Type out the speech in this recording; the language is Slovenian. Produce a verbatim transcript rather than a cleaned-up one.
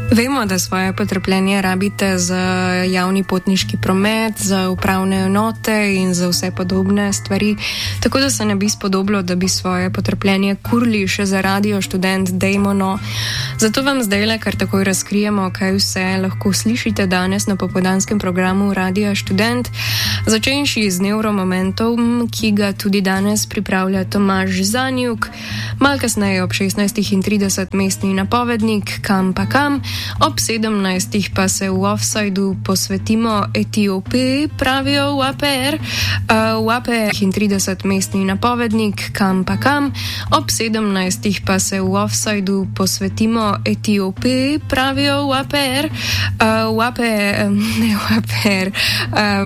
Vemo, da svoje potrpljenje rabite za javni potniški promet, za upravne enote in za vse podobne stvari, tako da se ne bi spodobilo, da bi svoje potrpljenje kurli še za Radio Študent Dejmono. Zato vam zdajle kar takoj razkrijemo, kaj vse lahko slišite danes na popoldanskem programu Radia Študent, začenši z Neuromomentom, ki ga tudi danes pripravlja Tomaž Zanjuk, malo kasneje ob šestnajstih trideset mestni napovednik Kam pa kam, ob sedemnajstih pa se v Offsideu posvetimo Etiopiji, pravijo v A P R, uh, v A P R trideset mestni napovednik Kam pa kam, ob sedemnajstih pa se v Offsideu posvetimo Etiopiji, pravijo v A P R, uh, v A P R, ne v A P R, uh,